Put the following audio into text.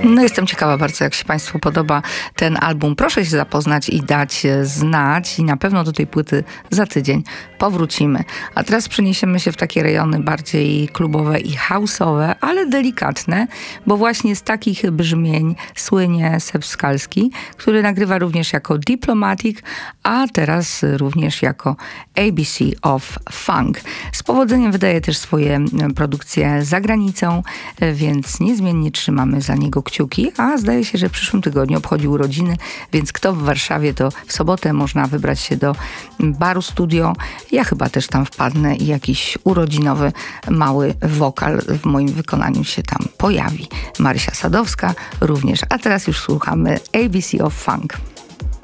No jestem ciekawa bardzo, jak się Państwu podoba ten album. Proszę się zapoznać i dać znać i na pewno do tej płyty za tydzień powrócimy. A teraz przeniesiemy się w takie rejony bardziej klubowe i house'owe, ale delikatne, bo właśnie z takich brzmień słynie Seb Skalski, który nagrywa również jako Diplomatic, a teraz również jako ABC of Funk. Z powodzeniem wydaje też swoje produkcje za granicą, więc niezmiennie trzymamy za niego kciuki, a zdaje się, że w przyszłym tygodniu obchodzi urodziny, więc kto w Warszawie, to w sobotę można wybrać się do baru Studio. Ja chyba też tam wpadnę i jakiś urodzinowy mały wokal w moim wykonaniu się tam pojawi. Marysia Sadowska również, a teraz już słuchamy ABC of Funk.